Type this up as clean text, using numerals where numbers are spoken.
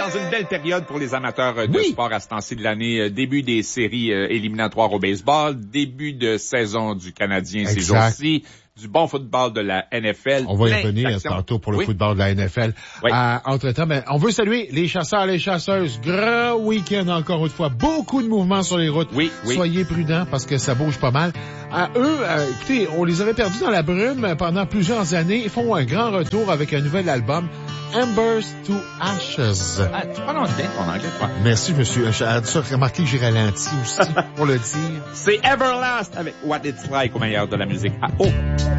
dans une belle période pour les amateurs de sport à ce temps-ci de l'année. Début des séries éliminatoires au baseball, début de saison du Canadien ces jours-ci, du bon football de la NFL. On va y revenir tantôt pour le football de la NFL. Oui. Entre-temps, on veut saluer les chasseurs, les chasseuses. Grand week-end encore une fois. Beaucoup de mouvements sur les routes. Oui. Soyez prudents parce que ça bouge pas mal. Écoutez, on les avait perdus dans la brume pendant plusieurs années. Ils font un grand retour avec un nouvel album, Embers to Ashes. Tu parles bien ton anglais, toi. Merci, monsieur. J'ai remarqué que j'ai ralenti aussi pour le dire. C'est Everlast avec What It's Like au meilleur de la musique.